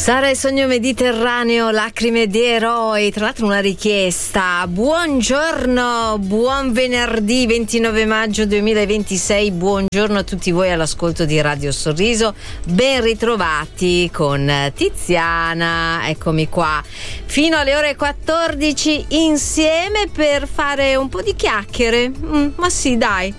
Sara e Sogno Mediterraneo, lacrime di eroi. Tra l'altro una richiesta: buongiorno, buon venerdì 29 maggio 2026, buongiorno a tutti voi all'ascolto di Radio Sorriso, ben ritrovati con Tiziana, eccomi qua fino alle ore 14 insieme per fare un po' di chiacchiere, ma sì dai,